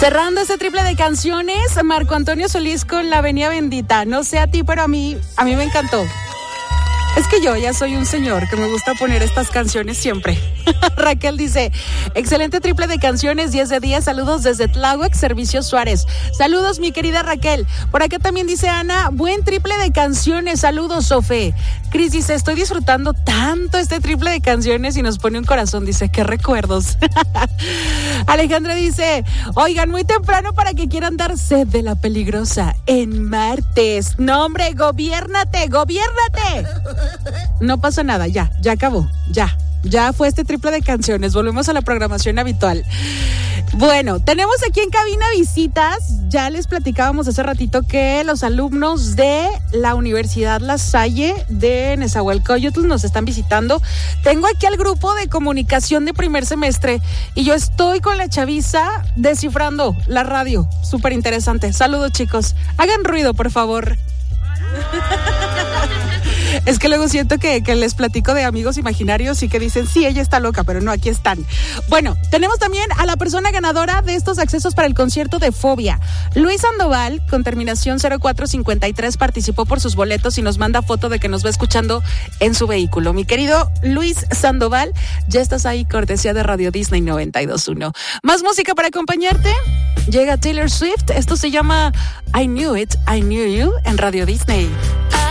Cerrando este triple de canciones, Marco Antonio Solís con La Avenida Bendita. No sé a ti, pero a mí me encantó. Es que yo ya soy un señor que me gusta poner estas canciones siempre. Raquel dice, excelente triple de canciones, 10 de 10, saludos desde Tláhuac, Servicio Suárez. Saludos, mi querida Raquel. Por acá también dice Ana, buen triple de canciones, saludos, Sofe. Cris dice, estoy disfrutando tanto este triple de canciones y nos pone un corazón, dice, qué recuerdos. Alejandra dice, oigan, muy temprano para que quieran dar sed de la peligrosa en martes. No, hombre, gobiérnate. No pasa nada, ya acabó, ya fue este triple de canciones, volvemos a la programación habitual. Bueno, tenemos aquí en cabina visitas, ya les platicábamos hace ratito que los alumnos de la Universidad La Salle de Nezahualcóyotl nos están visitando. Tengo aquí al grupo de comunicación de primer semestre y yo estoy con la chaviza descifrando la radio, súper interesante. Saludos, chicos, hagan ruido, por favor. Es que luego siento que les platico de amigos imaginarios y que dicen, sí, ella está loca, pero no, aquí están. Bueno, tenemos también a la persona ganadora de estos accesos para el concierto de Fobia. Luis Sandoval, con terminación 0453, participó por sus boletos y nos manda foto de que nos va escuchando en su vehículo. Mi querido Luis Sandoval, ya estás ahí, cortesía de Radio Disney 92.1. Más música para acompañarte. Llega Taylor Swift, esto se llama I Knew It, I Knew You en Radio Disney.